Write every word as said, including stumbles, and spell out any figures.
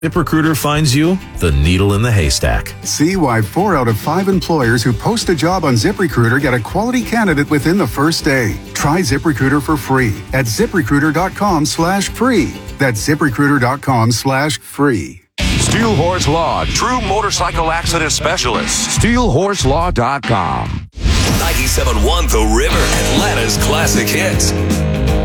ZipRecruiter finds you the needle in the haystack. See why four out of five employers who post a job on ZipRecruiter get a quality candidate within the first day. Try ZipRecruiter for free at ZipRecruiter.com slash free. That's ZipRecruiter.com slash free. Steel Horse Law, true motorcycle accident specialist. Steel Horse Law dot com. ninety-seven point one The River, Atlanta's classic hits.